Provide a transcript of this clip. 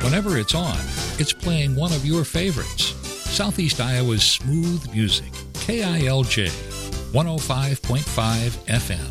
Whenever it's on, it's playing one of your favorites. Southeast Iowa's smooth music, KILJ 105.5 FM.